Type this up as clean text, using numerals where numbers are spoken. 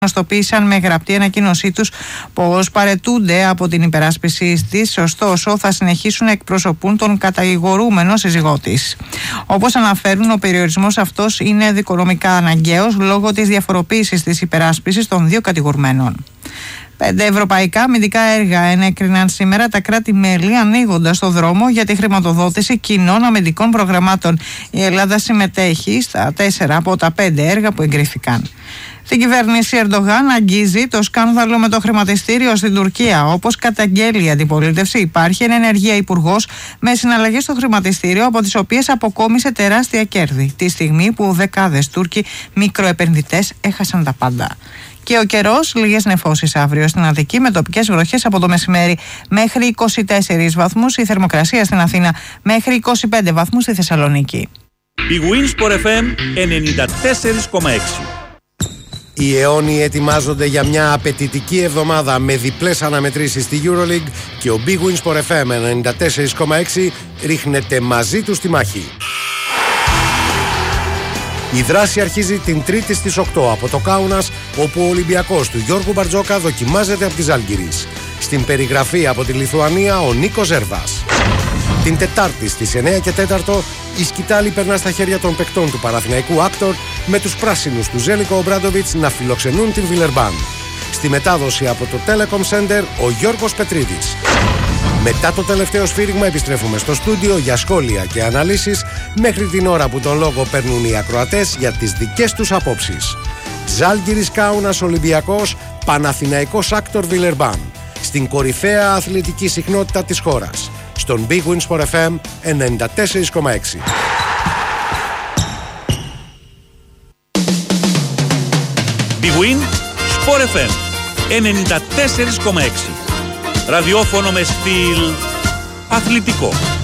γνωστοποίησαν με γραπτή ανακοίνωσή τους πως παραιτούνται από την υπεράσπιση της, ωστόσο θα συνεχίσουν να εκπροσωπούν τον κατηγορούμενο σύζυγό της. Όπως αναφέρουν, ο περιορισμός αυτός είναι δικονομικά αναγκαίος λόγω της διαφοροποίησης της υπεράσπισης των δύο κατηγορουμένων. 5 ευρωπαϊκά αμυντικά έργα ενέκριναν σήμερα τα κράτη-μέλη, ανοίγοντας το δρόμο για τη χρηματοδότηση κοινών αμυντικών προγραμμάτων. Η Ελλάδα συμμετέχει στα 4 από τα 5 έργα που εγκρίθηκαν. Την κυβέρνηση Ερντογάν αγγίζει το σκάνδαλο με το χρηματιστήριο στην Τουρκία. Όπως καταγγέλει η αντιπολίτευση, υπάρχει ένα ενεργεία υπουργός με συναλλαγές στο χρηματιστήριο, από τις οποίες αποκόμισε τεράστια κέρδη, τη στιγμή που δεκάδες Τούρκοι μικροεπενδυτές έχασαν τα πάντα. Και ο καιρός, λίγες νεφώσεις αύριο στην Αττική, με τοπικές βροχές από το μεσημέρι μέχρι 24 βαθμούς, η θερμοκρασία στην Αθήνα μέχρι 25 βαθμούς στη Θεσσαλονίκη. Η Winsport FM 94,6. Οι αιώνιοι ετοιμάζονται για μια απαιτητική εβδομάδα με διπλές αναμετρήσεις στη EuroLeague και ο Big Win Sport FM 94,6 ρίχνεται μαζί του στη μάχη. Η δράση αρχίζει την Τρίτη στις 8 από το Κάουνας, όπου ο Ολυμπιακός του Γιώργου Μπαρτζόκα δοκιμάζεται από τη Ζάλγκιρις. Στην περιγραφή από τη Λιθουανία ο Νίκος Ζέρβας. Την Τετάρτη στις 9 και 4 η σκητάλη περνά στα χέρια των παικτών του Παναθηναϊκού Άκτορ, με τους πράσινους του Ζέλικο Ομπράντοβιτς να φιλοξενούν την Βιλερμπάν. Στη μετάδοση από το Telecom Center ο Γιώργος Πετρίδης. Μετά το τελευταίο σφύριγμα επιστρέφουμε στο στούντιο για σχόλια και αναλύσεις, μέχρι την ώρα που τον λόγο παίρνουν οι ακροατές για τις δικές τους απόψεις. Ζάλγκιρις Κάουνας Ολυμπιακός, Παναθηναϊκός Άκτορ Βιλερμπάν. Στην κορυφαία αθλητική συχνότητα της χώρας. Στον Big Win Sport FM 94,6. Big Win Sport FM 94,6. Ραδιόφωνο με στυλ αθλητικό.